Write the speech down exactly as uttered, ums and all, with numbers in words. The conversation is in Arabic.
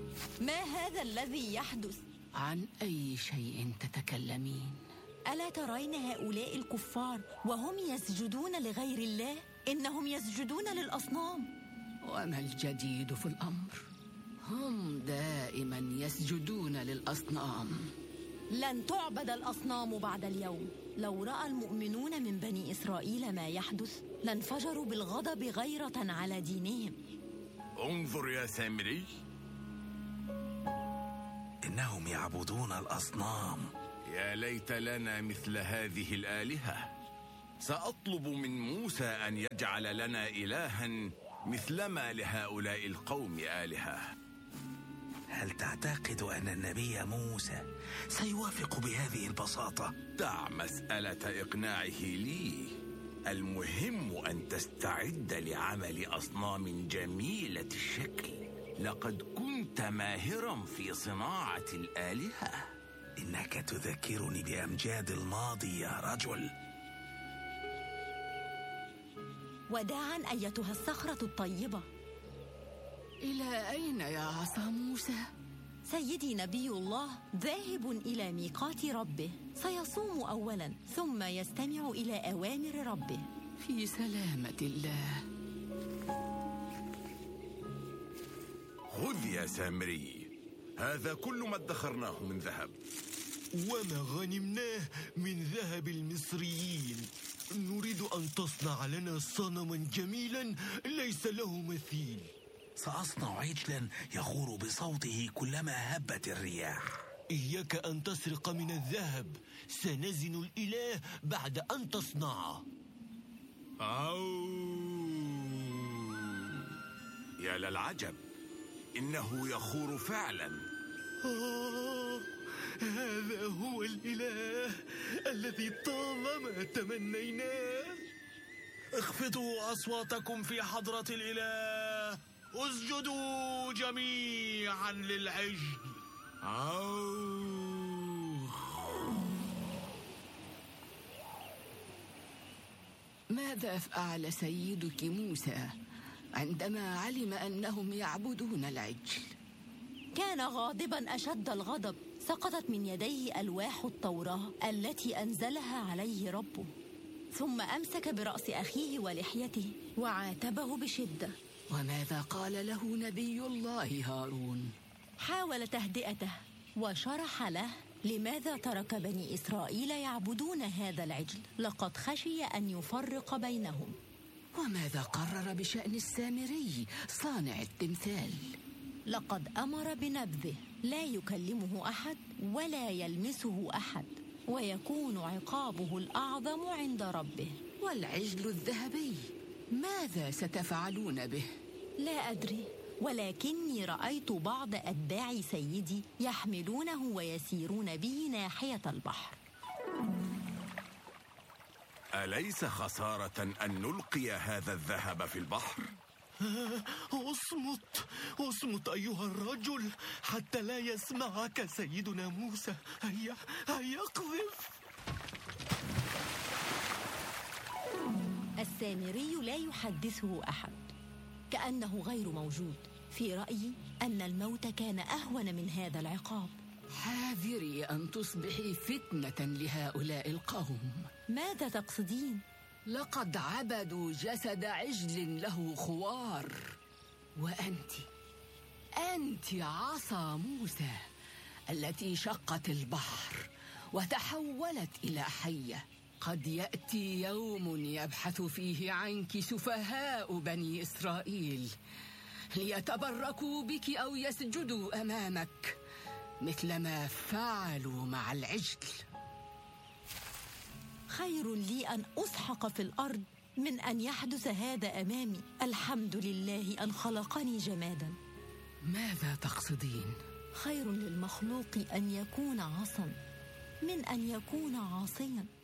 ما هذا الذي يحدث؟ عن أي شيء تتكلمين؟ ألا ترين هؤلاء الكفار وهم يسجدون لغير الله؟ إنهم يسجدون للأصنام. وما الجديد في الأمر؟ هم دائما يسجدون للأصنام. لن تعبد الأصنام بعد اليوم. لو رأى المؤمنون من بني إسرائيل ما يحدث لانفجروا بالغضب غيرة على دينهم. انظر يا سامري، إنهم يعبدون الأصنام. يا ليت لنا مثل هذه الآلهة. سأطلب من موسى أن يجعل لنا إلها مثلما لهؤلاء القوم آلهة. هل تعتقد أن النبي موسى سيوافق بهذه البساطة؟ دع مسألة إقناعه لي، المهم أن تستعد لعمل أصنام جميلة الشكل. لقد كنت ماهرا في صناعة الآلهة. إنك تذكرني بأمجاد الماضي يا رجل. وداعا أيتها الصخرة الطيبة. إلى أين يا عصا موسى؟ سيدي نبي الله ذاهب إلى ميقات ربه، سيصوم أولا ثم يستمع إلى أوامر ربه. في سلامة الله. خذ يا سامري، هذا كل ما ادخرناه من ذهب. وما غنمناه من ذهب المصريين. نريد أن تصنع لنا صنما جميلا ليس له مثيل. سأصنع عجلا يخور بصوته كلما هبت الرياح. إياك أن تسرق من الذهب، سنزن الإله بعد أن تصنعه. أو يا للعجب، إنه يخور فعلا. آه، هذا هو الإله الذي طالما تمنيناه. اخفضوا أصواتكم في حضرة الإله، اسجدوا جميعا للعجل. ماذا فعل سيدك موسى عندما علم أنهم يعبدون العجل؟ كان غاضبا أشد الغضب. سقطت من يديه ألواح التوراة التي أنزلها عليه ربه، ثم أمسك برأس أخيه ولحيته وعاتبه بشدة. وماذا قال له نبي الله هارون؟ حاول تهدئته وشرح له لماذا ترك بني إسرائيل يعبدون هذا العجل. لقد خشي أن يفرق بينهم. وماذا قرر بشأن السامري صانع التمثال؟ لقد أمر بنبذه، لا يكلمه أحد ولا يلمسه أحد، ويكون عقابه الأعظم عند ربه. والعجل الذهبي ماذا ستفعلون به؟ لا أدري، ولكني رأيت بعض أتباع سيدي يحملونه ويسيرون به ناحية البحر. أليس خسارة أن نلقي هذا الذهب في البحر؟ اصمت اصمت أيها الرجل حتى لا يسمعك سيدنا موسى. هيا هيا اقذف. السامري لا يحدثه أحد، كأنه غير موجود. في رأيي أن الموت كان أهون من هذا العقاب. حاذري أن تصبحي فتنة لهؤلاء القوم. ماذا تقصدين؟ لقد عبدوا جسد عجل له خوار، وأنت أنت عصا موسى التي شقت البحر وتحولت إلى حية. قد يأتي يوم يبحث فيه عنك سفهاء بني إسرائيل ليتبركوا بك أو يسجدوا أمامك مثلما فعلوا مع العجل. خير لي أن أسحق في الأرض من أن يحدث هذا أمامي. الحمد لله أن خلقني جمادا. ماذا تقصدين؟ خير للمخلوق أن يكون عصا من أن يكون عاصيا.